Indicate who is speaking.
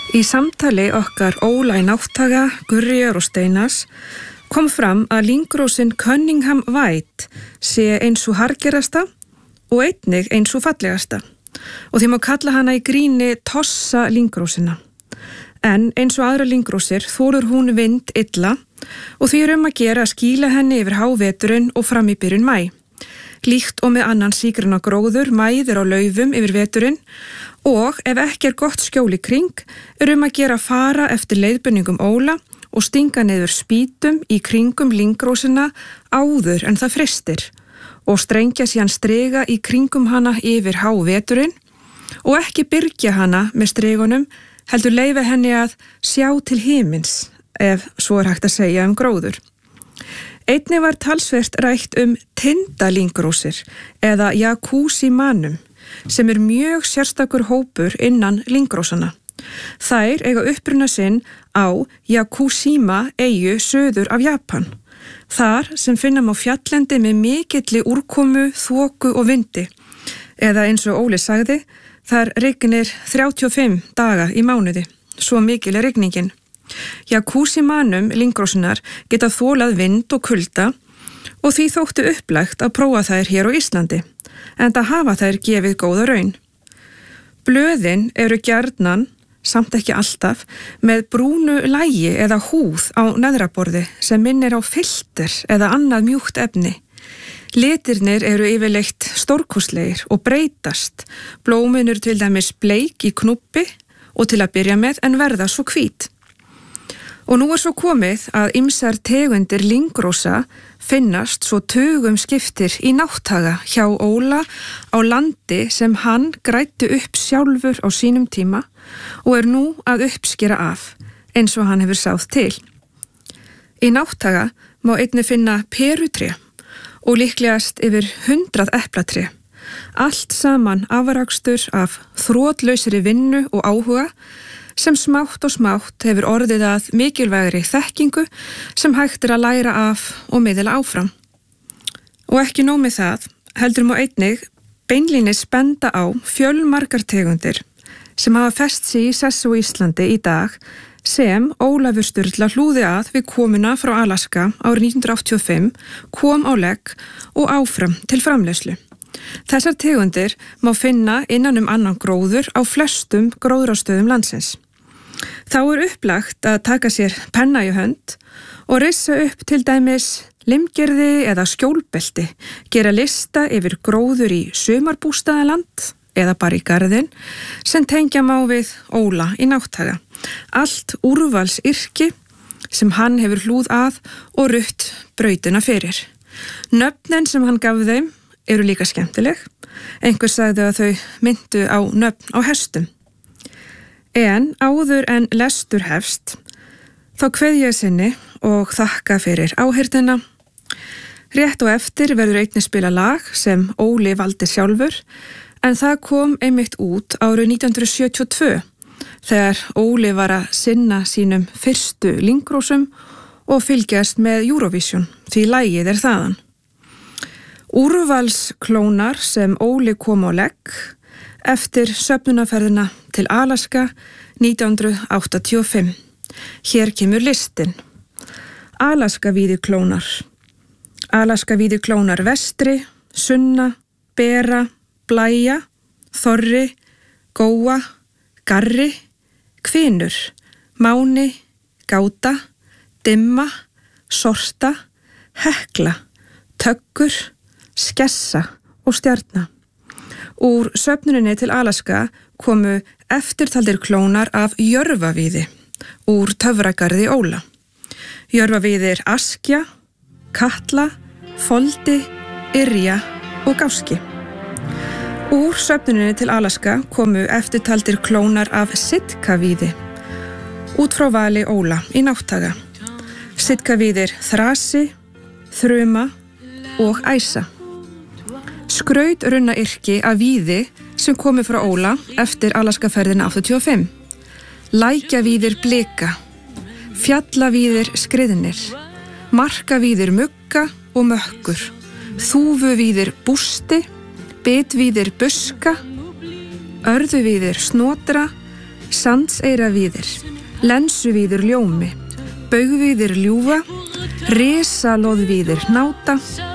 Speaker 1: Í samtali okkar Óla í Nátthaga, Gurriar og Steinars kom fram að lyngrósin Cunningham White sé eins og hargerasta og einnig eins og fallegasta og því má kalla hana í gríni tossa lyngrósina. En eins og aðra lyngrósir þolir hún vind illa og því að gera að skýla henni yfir háveturinn og fram í byrjun maí. Líkt og með annan sígrana gróður mæðir á laufum yfir veturinn og ef ekki gott skjól í kring að gera fara eftir leiðbeiningum Óla og stinga niður spýtum í kringum lyngrósina áður en það frystir og strengja síðan striga í kringum hana yfir háveturinn og ekki byrgja hana með strigunum heldur leyfa henni að sjá til himins ef svo hægt að segja gróður. Einnig var talsvert rætt tindalingrósir eða Jacuzzi-manum sem mjög sérstakur hópur innan lyngrósana. Þær eiga uppruna sinn á Yakushima eyju suður af Japan. Þar sem finna má fjalllendi með mikilli úrkomu, þoku og vindi. Eða eins og Óli sagði, þar rignir 35 daga í mánuði, svo mikil rigningin. Jacuzzi-manum lyngrósunar geta þolað vind og kulda og því þóttu upplægt að prófa þær hér á Íslandi, enda hafa þær gefið góða raun. Blöðin eru gjarnan, samt ekki alltaf, með brúnu lagi eða húð á neðraborði sem minnir á filter eða annað mjúkt efni. Litirnir eru yfirleitt stórkostlegir og breytast. Blómin eru til dæmis bleik í knúppi og til að byrja með en verða svo hvít. Og nú svo komið að ýmsar tegundir lyngrósa finnast svo tugum skiptir í Nátthaga hjá Óla á landi sem hann græddi upp sjálfur á sínum tíma og nú að uppskera af, eins og hann hefur sáð til. Í Nátthaga má einnig finna perutré og líklegast yfir 100 eplatré. Allt saman afrakstur af þrotlausri vinnu og áhuga sem smátt og smátt hefur orðið að mikilvægri þekkingu sem hægt að læra af og miðla áfram. Og ekki nóg með það, heldur má einnig beinlínis benda á fjölmargar tegundir sem hafa fest sig í sessu á Íslandi í dag sem Ólafur Sturla hlúði að við komuna frá Alaska árið 1985, kom á legg og áfram til framleiðslu. Þessar tegundir má finna innan annan gróður á flestum gróðrastöðum landsins. Þá upplagt að taka sér penna í hönd og rissa upp til dæmis limgerði eða skjólbelti, gera lista yfir gróður í sumarbústaðaland eða bara í garðinn sem tengja má við Óla í Nátthaga. Allt úrvalsyrki sem hann hefur hlúð að og rutt brautina fyrir. Nöfnin sem hann gaf þeim eru líka skemmtileg. Einhver sagði að þau myndu á nöfn á hestum. En áður en lestur hefst, þá kveð ég sinni og þakka fyrir áheyrnina. Rétt og eftir verður einnig spila lag sem Óli valdi sjálfur, en það kom einmitt út árið 1972, þegar Óli var að sinna sínum fyrstu lyngrósum og fylgjast með Eurovision, því lagið þaðan. Úrvalsklónar sem Óli kom á legg eftir söfnunarferðina til Alaska 1985. Hér kemur listin. Alaska-víðiklónar. Alaska-víðiklónar vestri, sunna, bera, blæja, þorri, góa, garri, kvinur, máni, gáta, dimma, sorta, hekla, töggur, skessa og stjarna. Úr söfnuninni til Alaska komu eftirtaldir klónar af jörfavíði úr töfragarði Óla. Jörfavíðir askja, katla, foldi, yrja og gáski. Úr söfnuninni til Alaska komu eftirtaldir klónar af sitkavíði út frá vali Óla í Nátthaga. Sitkavíðir þrasi, þruma og æsa. Skraut runna yrki af víði sem komi frá Óla eftir Alaskaferðina 85. Lækjavíðir blika, fjallavíðir skriðnir, markavíðir mugga og mökkur, þúfuvíðir bústi, bitvíðir buska, örðuvíðir snotra, Sandseyravíðir, Lensuvíður ljómi, Baugvíðir ljúfa, Risalóðvíðir hnáta,